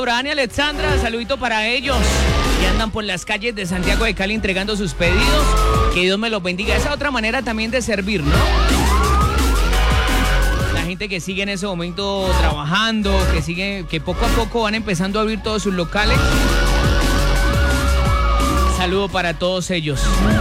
Abraham y Alexandra, saludito para ellos. Y andan por las calles de Santiago de Cali entregando sus pedidos. Que Dios me los bendiga. Esa otra manera también de servir, ¿no? La gente que sigue en ese momento trabajando, que poco a poco van empezando a abrir todos sus locales. Saludo para todos ellos.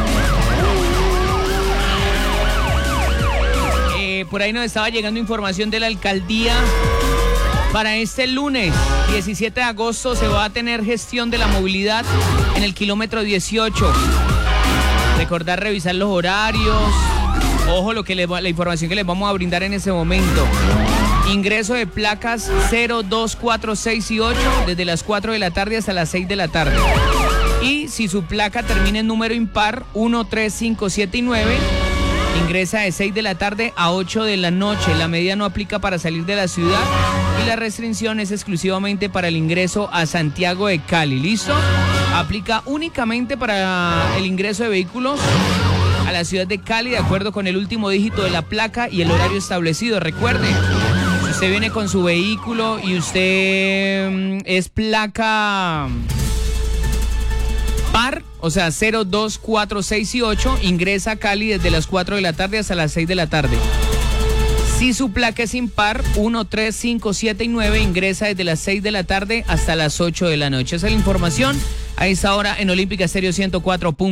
Por ahí nos estaba llegando información de la alcaldía. Para este lunes, 17 de agosto, se va a tener gestión de la movilidad en el kilómetro 18. Recordar revisar los horarios. Ojo la información que les vamos a brindar en ese momento. Ingreso de placas 0, 2, 4, 6 y 8 desde las 4 de la tarde hasta las 6 de la tarde. Y si su placa termina en número impar 1, 3, 5, 7 y 9, ingresa de 6 de la tarde a 8 de la noche. La medida no aplica para salir de la ciudad y la restricción es exclusivamente para el ingreso a Santiago de Cali. ¿Listo? Aplica únicamente para el ingreso de vehículos a la ciudad de Cali de acuerdo con el último dígito de la placa y el horario establecido. Recuerde, si usted viene con su vehículo y usted es placa par, o sea 0, 2, 4, 6 y 8, ingresa a Cali desde las 4 de la tarde hasta las 6 de la tarde. Si su placa es impar, 1, 3, 5, 7 y 9, ingresa desde las 6 de la tarde hasta las 8 de la noche. Esa es la información a esa hora en Olímpica Estéreo 104.